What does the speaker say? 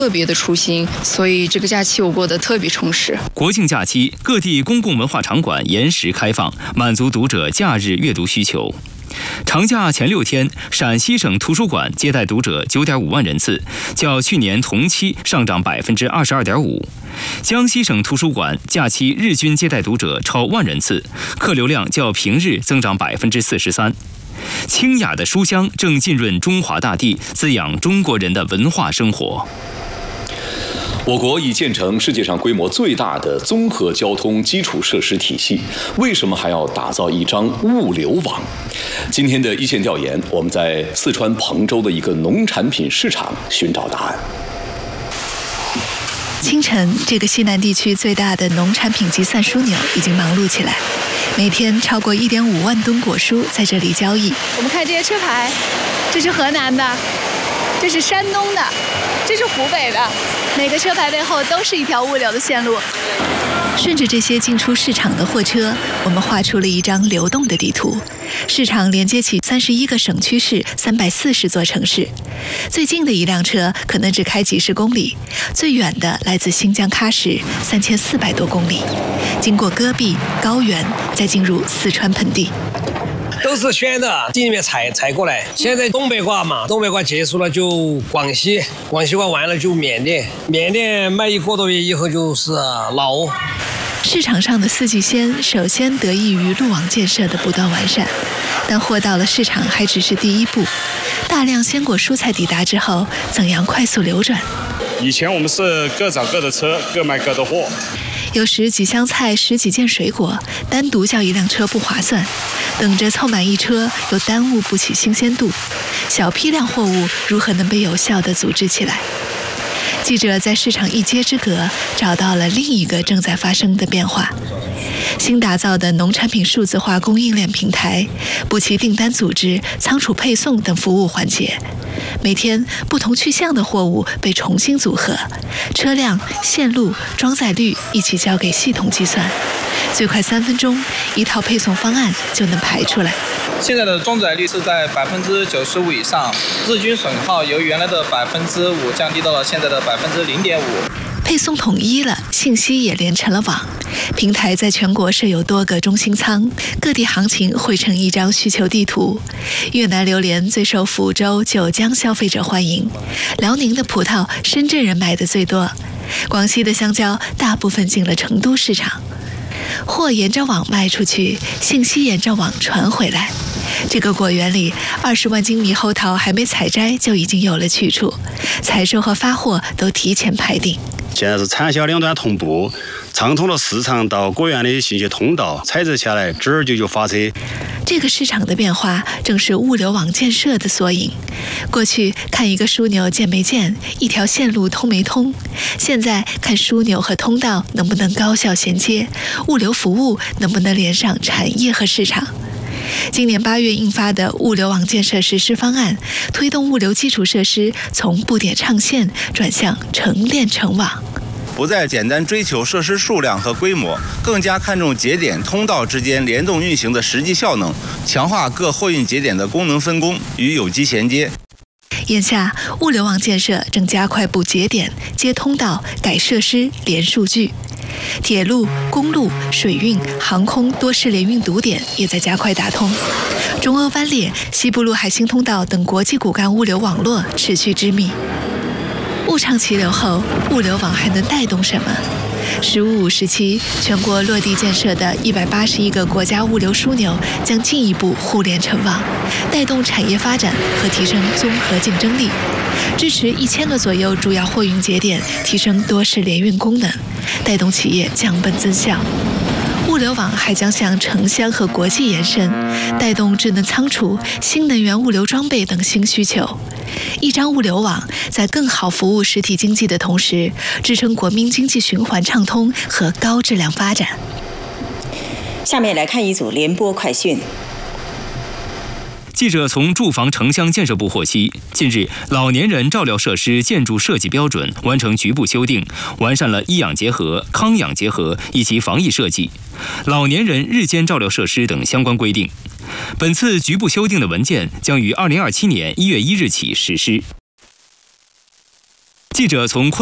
特别的出行，所以这个假期我过得特别充实。 国庆假期，各地公共文化场馆延时开放，满足读者假日阅读需求。长假前6天，陕西省图书馆接待读者9.5万人次，较去年同期上涨22.5%。江西省图书馆假期日均接待读者超1万人次，客流量较平日增长43%。清雅的书香正浸润中华大地，滋养中国人的文化生活。 我国已建成世界上规模最大的综合交通基础设施体系，为什么还要打造一张物流网？今天的一线调研，我们在四川彭州的一个农产品市场寻找答案。 清晨，这个西南地区最大的农产品集散枢纽已经忙碌起来，每天超过1.5万吨果蔬在这里交易。 我们看这些车牌，这是河南的，这是山东的，这是湖北的，每个车牌背后都是一条物流的线路。 顺着这些进出市场的货车，我们画出了一张流动的地图。市场连接起31个省区市340座城市，最近的一辆车可能只开几十公里，最远的来自新疆喀什，3400多公里，经过戈壁、高原，再进入四川盆地。 都是选的，地里面采过来。现在东北瓜嘛，东北瓜结束了就广西，广西瓜完了就缅甸，缅甸卖1个多月以后就是老挝。 市场上的四季鲜首先得益于路网建设的不断完善，但货到了市场还只是第一步。大量鲜果蔬菜抵达之后，怎样快速流转？ 以前我们是各找各的车，各卖各的货。 有时几箱菜10几件水果，单独叫一辆车不划算，等着凑满一车又耽误不起新鲜度。小批量货物如何能被有效地组织起来？记者在市场一街之隔找到了另一个正在发生的变化。新打造的农产品数字化供应链平台，补齐订单组织、仓储配送等服务环节。每天不同去向的货物被重新组合，车辆、线路、装载率一起交给系统计算，最快3分钟，一套配送方案就能排出来。 现在的装载率是在95%以上，日均损耗由原来的5%降低到了现在的0.5%。 配送统一了，信息也连成了网。平台在全国设有多个中心仓，各地行情汇成一张需求地图。越南榴莲最受福州、九江消费者欢迎，辽宁的葡萄深圳人买的最多，广西的香蕉大部分进了成都市场。货沿着网卖出去，信息沿着网传回来。这个果园里，20万斤猕猴桃还没采摘就已经有了去处，采收和发货都提前排定。 现在是产销两端同步，畅通了市场到果园的信息通道，采摘下来这儿就发车。 这个市场的变化正是物流网建设的缩影。过去看一个枢纽建没建，一条线路通没通，现在看枢纽和通道能不能高效衔接，物流服务能不能连上产业和市场。今年8月印发的物流网建设实施方案，推动物流基础设施从布点唱线转向成链成网， 不再简单追求设施数量和规模，更加看重节点通道之间联动运行的实际效能，强化各货运节点的功能分工与有机衔接。 眼下，物流网建设正加快布节点、接通道、改设施、连数据。铁路、公路、水运、航空多式联运堵点也在加快打通。中欧湾列、西部陆海新通道等国际骨干物流网络持续织密。物畅齐流后，物流网还能带动什么？“15+5”时期，全国落地建设的181个国家物流枢纽将进一步互联成网，带动产业发展和提升综合竞争力。支持1000个左右主要货运节点提升多式联运功能，带动企业降本增效。物流网还将向城乡和国际延伸，带动智能仓储、新能源物流装备等新需求。一张物流网在更好服务实体经济的同时，支撑国民经济循环畅通和高质量发展。 下面来看一组联播快讯。 记者从住房城乡建设部获悉，近日老年人照料设施建筑设计标准完成局部修订，完善了医养结合、康养结合以及防疫设计、老年人日间照料设施等相关规定。本次局部修订的文件将于2027年1月1日起实施。 记者从